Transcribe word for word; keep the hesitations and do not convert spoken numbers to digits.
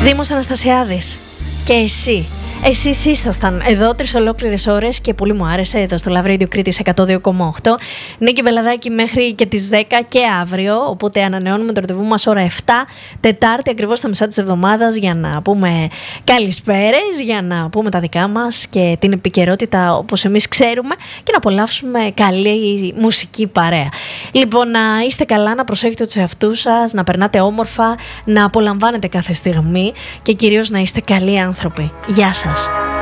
Δήμος Αναστασιάδης. Και εσύ. Εσείς ήσασταν εδώ τρεις ολόκληρες ώρες και πολύ μου άρεσε εδώ στο Love Radio Κρήτης εκατό δύο κόμμα οκτώ. Νίκη Μπελαδάκη μέχρι και τις δέκα και αύριο. Οπότε ανανεώνουμε το ραντεβού μας ώρα επτά, Τετάρτη ακριβώς στα μισά της εβδομάδας, για να πούμε καλησπέρες, για να πούμε τα δικά μας και την επικαιρότητα όπως εμείς ξέρουμε και να απολαύσουμε καλή μουσική παρέα. Λοιπόν, να είστε καλά, να προσέχετε τους εαυτούς σας, να περνάτε όμορφα, να απολαμβάνετε κάθε στιγμή και κυρίως να είστε καλοί άνθρωποι. Γεια σας.